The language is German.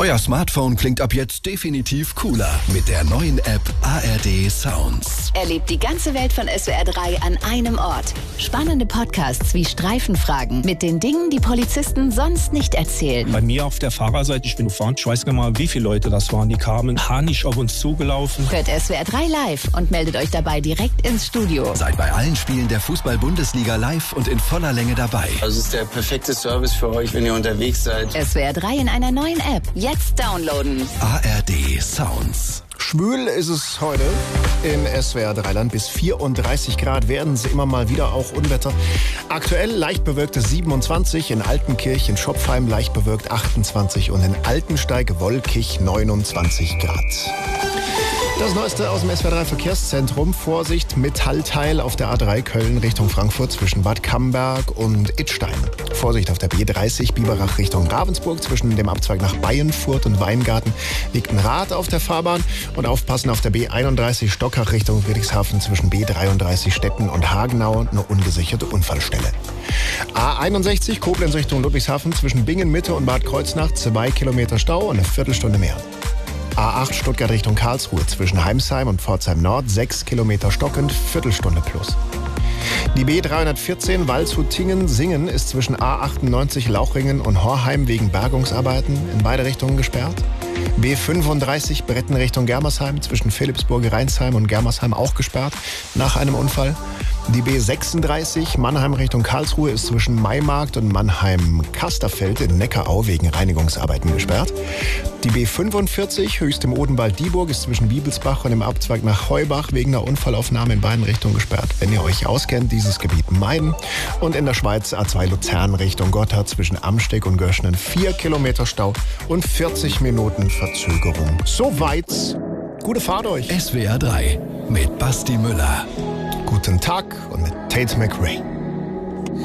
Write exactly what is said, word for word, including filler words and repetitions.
Euer Smartphone klingt ab jetzt definitiv cooler mit der neuen App A R D Sounds. Erlebt die ganze Welt von S W R drei an einem Ort. Spannende Podcasts wie Streifenfragen mit den Dingen, die Polizisten sonst nicht erzählen. Bei mir auf der Fahrerseite, ich bin gefahren, ich weiß gar nicht mal, wie viele Leute das waren. Die kamen panisch auf uns zugelaufen. Hört S W R drei live und meldet euch dabei direkt ins Studio. Seid bei allen Spielen der Fußball-Bundesliga live und in voller Länge dabei. Also es ist der perfekte Service für euch, wenn ihr unterwegs seid. S W R drei in einer neuen App. Jetzt downloaden. A R D Sounds. Schwül ist es heute in S W R Dreiland. Bis vierunddreißig Grad werden es immer mal wieder, auch Unwetter. Aktuell leicht bewölkte siebenundzwanzig, in Altenkirch, in Schopfheim leicht bewölkt achtundzwanzig und in Altensteig wolkig neunundzwanzig Grad. Das Neueste aus dem S W R drei Verkehrszentrum. Vorsicht, Metallteil auf der A drei Köln Richtung Frankfurt zwischen Bad Camberg und Idstein. Vorsicht auf der B dreißig Biberach Richtung Ravensburg. Zwischen dem Abzweig nach Bayernfurt und Weingarten liegt ein Rad auf der Fahrbahn. Und aufpassen auf der B einunddreißig Stockach Richtung Friedrichshafen zwischen B dreiunddreißig Stetten und Hagenau eine ungesicherte Unfallstelle. A einundsechzig Koblenz Richtung Ludwigshafen zwischen Bingen Mitte und Bad Kreuznach zwei Kilometer Stau und eine Viertelstunde mehr. A acht Stuttgart Richtung Karlsruhe zwischen Heimsheim und Pforzheim Nord sechs Kilometer stockend, Viertelstunde plus. Die B dreihundertvierzehn Waldshut-Tingen-Singen ist zwischen A achtundneunzig Lauchringen und Horheim wegen Bergungsarbeiten in beide Richtungen gesperrt. B fünfunddreißig Bretten Richtung Germersheim zwischen Philipsburg-Rheinsheim und Germersheim auch gesperrt nach einem Unfall. Die B sechsunddreißig Mannheim Richtung Karlsruhe ist zwischen Maimarkt und Mannheim-Kasterfeld in Neckarau wegen Reinigungsarbeiten gesperrt. Die B fünfundvierzig Höchst im Odenwald-Dieburg ist zwischen Bibelsbach und dem Abzweig nach Heubach wegen einer Unfallaufnahme in beiden Richtungen gesperrt. Wenn ihr euch auskennt, dieses Gebiet meiden. Und in der Schweiz A zwei Luzern Richtung Gotthard zwischen Amsteg und Göschnen vier Kilometer Stau und vierzig Minuten Verzögerung. Soweit. Gute Fahrt euch. S W R drei mit Basti Müller. Guten Tag und mit Tate McRae.